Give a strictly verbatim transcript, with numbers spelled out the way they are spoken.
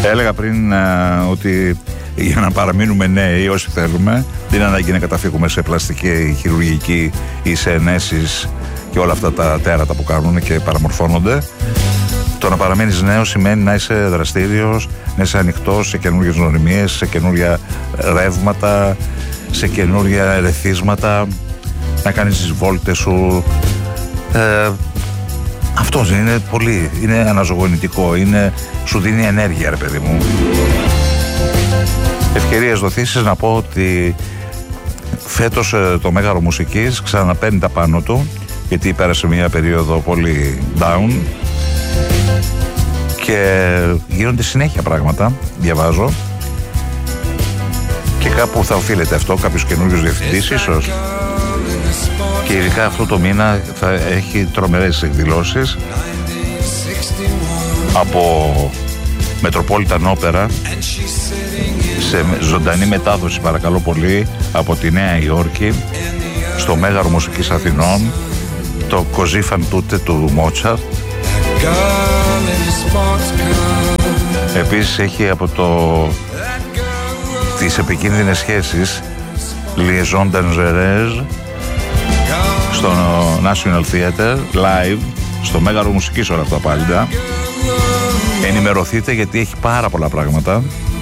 Έλεγα πριν α, ότι για να παραμείνουμε νέοι όσοι θέλουμε, δεν είναι ανάγκη να καταφύγουμε σε πλαστική χειρουργική ή σε ενέσεις και όλα αυτά τα τέρατα που κάνουν και παραμορφώνονται. Το να παραμείνεις νέος σημαίνει να είσαι δραστήριος, να είσαι ανοιχτός σε καινούργιες γνωριμίες, σε καινούργια ρεύματα, σε καινούργια ερεθίσματα, να κάνεις τις βόλτες σου. Ε, αυτό είναι πολύ, είναι αναζωογονητικό, είναι, σου δίνει ενέργεια, ρε παιδί μου. Ευκαιρίες δοθήσεις να πω ότι φέτος το Μέγαρο Μουσικής ξαναπαίρνει τα πάνω του, γιατί πέρασε μια περίοδο πολύ down και γίνονται συνέχεια πράγματα, διαβάζω, και κάπου θα οφείλεται αυτό, κάποιος καινούριος διευθυντής ίσως, και ειδικά αυτό το μήνα θα έχει τρομερές εκδηλώσεις από Metropolitan Opera σε ζωντανή μετάδοση, παρακαλώ πολύ, από τη Νέα Υόρκη στο Μέγαρο Μουσικής Αθηνών, το Così fan tutte του Μότσαρτ. Επίσης έχει από το τις επικίνδυνες σχέσεις Liaison Dangereuse στο National Theatre live, στο Μέγαρο Μουσικής όλα αυτά πάλι. Ενημερωθείτε γιατί έχει πάρα πολλά πράγματα.